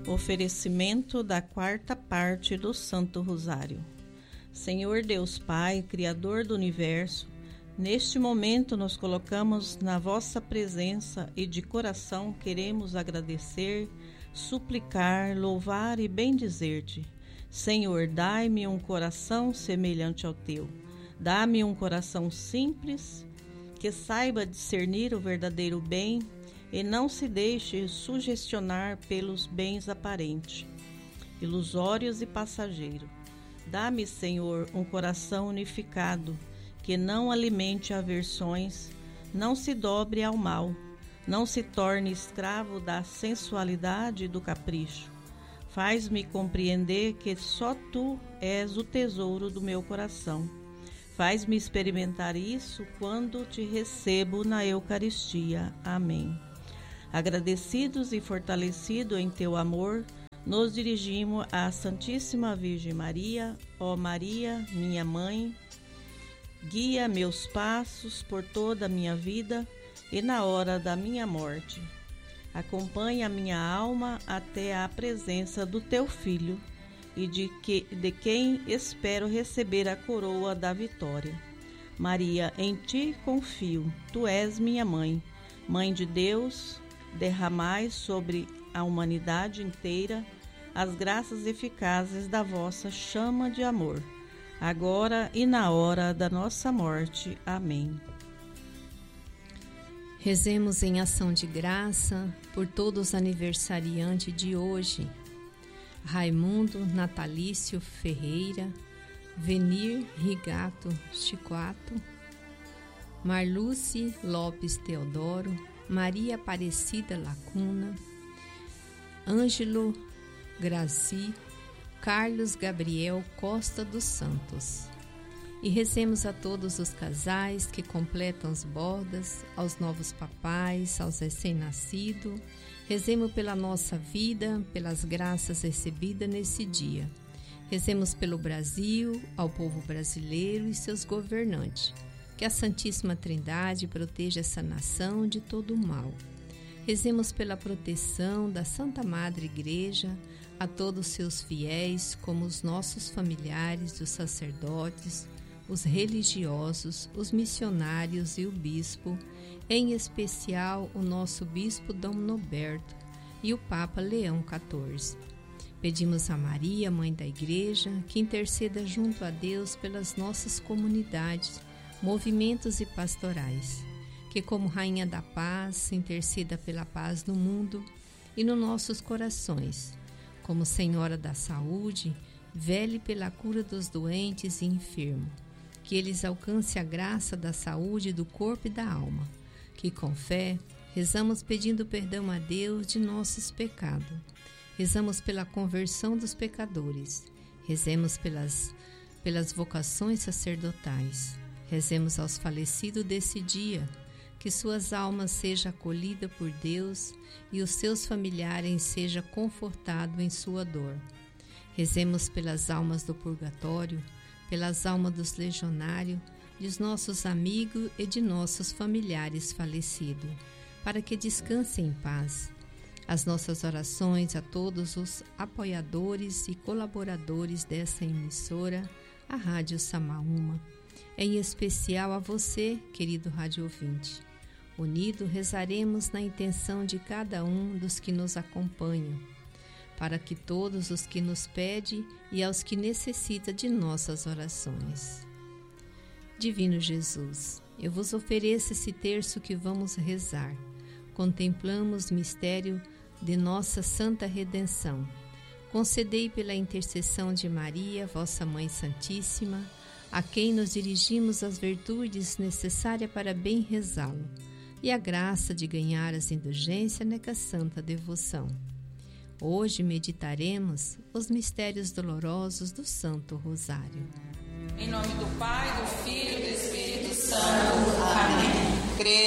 Oferecimento da quarta parte do Santo Rosário. Senhor Deus Pai, Criador do Universo, neste momento nos colocamos na vossa presença e de coração queremos agradecer, suplicar, louvar e bendizer-te. Senhor, dai-me um coração semelhante ao teu. Dá-me um coração simples, que saiba discernir o verdadeiro bem e não se deixe sugestionar pelos bens aparentes, ilusórios e passageiros. Dá-me, Senhor, um coração unificado, que não alimente aversões, não se dobre ao mal, não se torne escravo da sensualidade e do capricho. Faz-me compreender que só tu és o tesouro do meu coração. Faz-me experimentar isso quando te recebo na Eucaristia. Amém. Agradecidos e fortalecidos em teu amor, nos dirigimos à Santíssima Virgem Maria. Ó Maria, minha mãe, guia meus passos por toda a minha vida e na hora da minha morte. Acompanha a minha alma até a presença do teu Filho e de quem espero receber a coroa da vitória. Maria, em ti confio, tu és minha mãe, Mãe de Deus. Derramai sobre a humanidade inteira as graças eficazes da vossa chama de amor, agora e na hora da nossa morte. Amém. Rezemos em ação de graça por todos os aniversariantes de hoje: Raimundo Natalício Ferreira, Venir Rigato Chiquato, Marluce Lopes Teodoro, Maria Aparecida Lacuna, Ângelo Graci, Carlos Gabriel Costa dos Santos. E rezemos a todos os casais que completam as bodas, aos novos papais, aos recém-nascidos. Rezemos pela nossa vida, pelas graças recebidas nesse dia. Rezemos pelo Brasil, ao povo brasileiro e seus governantes. Que a Santíssima Trindade proteja essa nação de todo o mal. Rezemos pela proteção da Santa Madre Igreja, a todos os seus fiéis, como os nossos familiares, os sacerdotes, os religiosos, os missionários e o bispo, em especial o nosso bispo Dom Noberto e o Papa Leão XIV. Pedimos a Maria, Mãe da Igreja, que interceda junto a Deus pelas nossas comunidades, movimentos e pastorais, que como Rainha da Paz interceda pela paz no mundo e nos nossos corações. Como Senhora da Saúde, vele pela cura dos doentes e enfermos, que eles alcancem a graça da saúde do corpo e da alma. Que com fé rezamos pedindo perdão a Deus de nossos pecados. Rezamos pela conversão dos pecadores. Rezemos pelas vocações sacerdotais. Rezemos aos falecidos desse dia, que suas almas sejam acolhidas por Deus e os seus familiares sejam confortados em sua dor. Rezemos pelas almas do purgatório, pelas almas dos legionários, dos nossos amigos e de nossos familiares falecidos, para que descansem em paz. As nossas orações a todos os apoiadores e colaboradores dessa emissora, a Rádio Samaúma, em especial a você, querido rádio ouvinte. Unido, rezaremos na intenção de cada um dos que nos acompanham, para que todos os que nos pedem e aos que necessitam de nossas orações. Divino Jesus, eu vos ofereço esse terço que vamos rezar. Contemplamos o mistério de nossa santa redenção. Concedei pela intercessão de Maria, vossa Mãe Santíssima, a quem nos dirigimos as virtudes necessárias para bem rezá-lo, e a graça de ganhar as indulgências nessa santa devoção. Hoje meditaremos os mistérios dolorosos do Santo Rosário. Em nome do Pai, do Filho e do Espírito Santo. Amém.